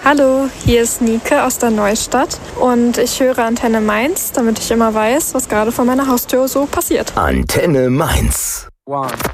Hallo, hier ist Nike aus der Neustadt und ich höre Antenne Mainz, damit ich immer weiß, was gerade vor meiner Haustür so passiert. Antenne Mainz. 1,